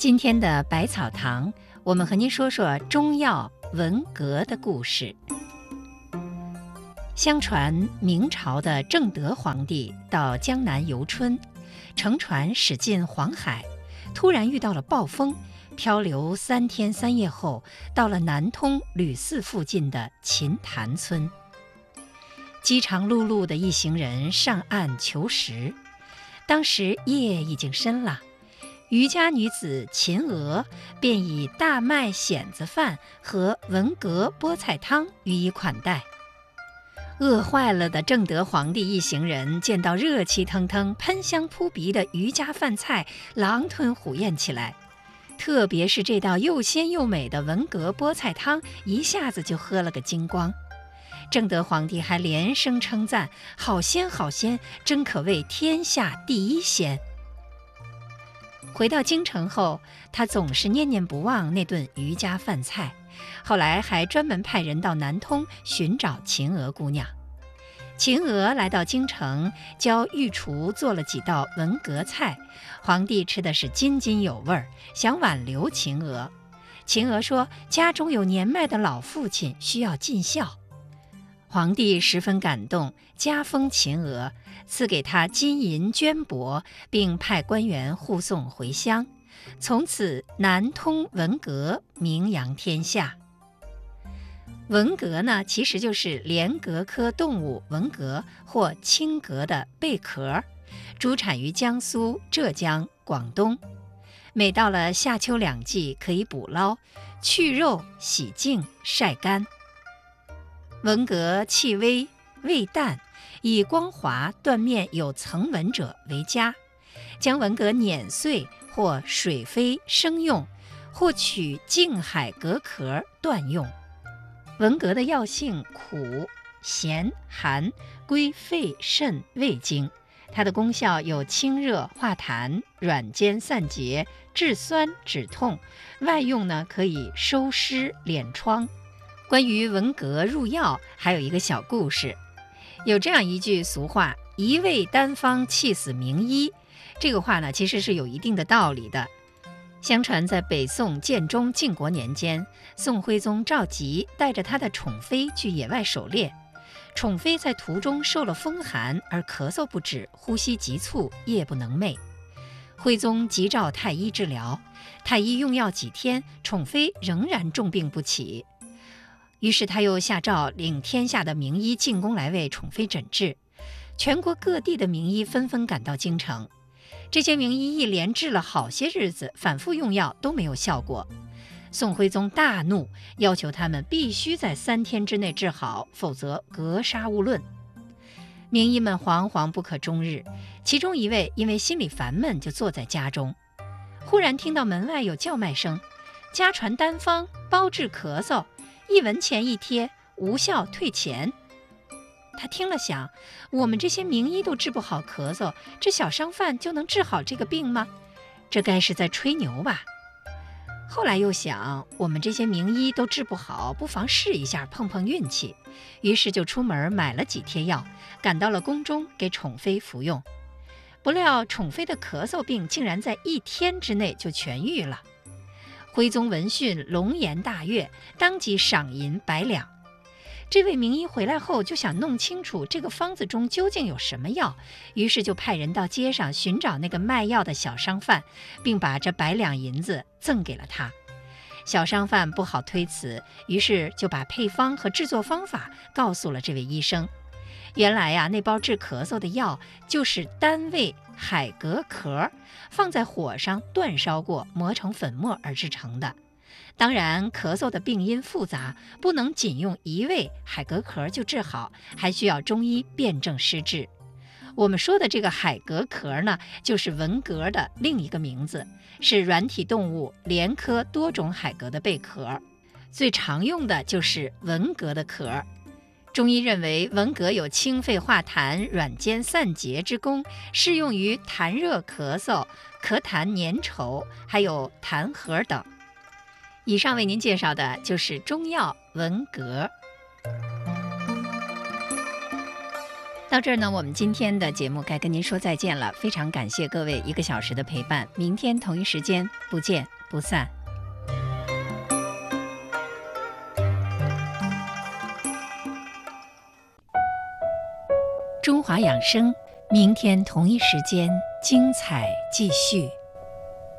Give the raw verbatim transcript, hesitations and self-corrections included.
今天的百草堂，我们和您说说中药文革的故事。相传明朝的正德皇帝到江南游春，乘船驶进黄海，突然遇到了暴风，漂流三天三夜后，到了南通吕寺附近的琴潭村。饥肠辘辘的一行人上岸求食，当时夜已经深了，渔家女子秦娥便以大麦蚬子饭和文革菠菜汤予以款待。饿坏了的正德皇帝一行人见到热气腾腾、喷香扑鼻的渔家饭菜，狼吞虎咽起来。特别是这道又鲜又美的文革菠菜汤，一下子就喝了个精光。正德皇帝还连声称赞：“好鲜好鲜，真可谓天下第一鲜。”回到京城后，他总是念念不忘那顿渔家饭菜，后来还专门派人到南通寻找秦娥姑娘。秦娥来到京城，教御厨做了几道文革菜，皇帝吃的是津津有味儿，想挽留秦娥。秦娥说家中有年迈的老父亲需要尽孝，皇帝十分感动，加封秦娥，赐给她金银绢帛，并派官员护送回乡。从此南通文革名扬天下。文革呢，其实就是莲蛤科动物文革或青蛤的贝壳，主产于江苏、浙江、广东。每到了夏秋两季，可以捕捞，去肉、洗净、晒干。文革气微，味淡，以光滑、断面有层纹者为佳。将文革碾碎或水飞生用，或取净海蛤壳断用。文革的药性苦、咸、寒，归肺、肾、胃经。它的功效有清热化痰、软坚散结、治酸止痛，外用呢可以收湿敛疮。关于文革入药，还有一个小故事。有这样一句俗话：一味单方气死名医。这个话呢，其实是有一定的道理的。相传在北宋建中靖国年间，宋徽宗赵佶带着他的宠妃去野外狩猎，宠妃在途中受了风寒而咳嗽不止，呼吸急促，夜不能寐。徽宗急召太医治疗，太医用药几天，宠妃仍然重病不起。于是他又下诏领天下的名医进宫来为宠妃诊治。全国各地的名医纷纷赶到京城，这些名医一连治了好些日子，反复用药都没有效果。宋徽宗大怒，要求他们必须在三天之内治好，否则格杀勿论。名医们惶惶不可终日，其中一位因为心里烦闷，就坐在家中。忽然听到门外有叫卖声：“家传单方，包治咳嗽，一文钱一贴，无效退钱。”他听了想，我们这些名医都治不好咳嗽，这小商贩就能治好这个病吗？这该是在吹牛吧。后来又想，我们这些名医都治不好，不妨试一下，碰碰运气。于是就出门买了几贴药，赶到了宫中给宠妃服用。不料宠妃的咳嗽病竟然在一天之内就痊愈了。徽宗闻讯龙颜大悦，当即赏银百两。这位名医回来后就想弄清楚这个方子中究竟有什么药，于是就派人到街上寻找那个卖药的小商贩，并把这百两银子赠给了他。小商贩不好推辞，于是就把配方和制作方法告诉了这位医生。原来呀、啊，那包治咳嗽的药就是单味海蛤壳，放在火上煅烧过，磨成粉末而制成的。当然，咳嗽的病因复杂，不能仅用一味海蛤壳就治好，还需要中医辨证施治。我们说的这个海蛤壳呢，就是文革的另一个名字，是软体动物莲科多种海蛤的贝壳，最常用的就是文革的壳。中医认为文革有清肺化痰、软坚散结之功，适用于痰热咳嗽、咳痰粘稠，还有痰核等。以上为您介绍的就是中药文革。到这儿呢，我们今天的节目该跟您说再见了，非常感谢各位一个小时的陪伴，明天同一时间不见不散。中华养生，明天同一时间精彩继续。